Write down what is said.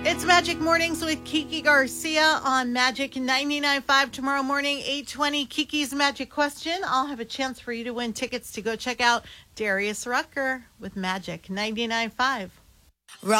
It's Magic Mornings with Kiki Garcia on Magic 99.5 tomorrow morning, 8:20. Kiki's Magic Question. I'll have a chance for you to win tickets to go check out Darius Rucker with Magic 99.5.